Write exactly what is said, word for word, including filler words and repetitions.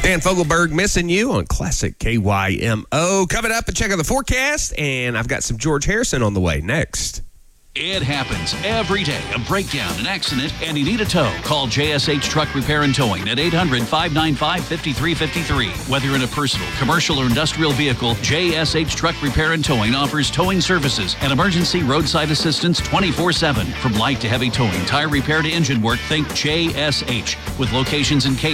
Dan Fogelberg missing you on Classic K Y M O. Coming up and check out the forecast, and I've got some George Harrison on the way next. It happens every day. A breakdown, an accident, and you need a tow. Call J S H Truck Repair and Towing at eight hundred, five nine five, five three five three. Whether in a personal, commercial, or industrial vehicle, J S H Truck Repair and Towing offers towing services and emergency roadside assistance twenty-four seven. From light to heavy towing, tire repair to engine work, think J S H. With locations in K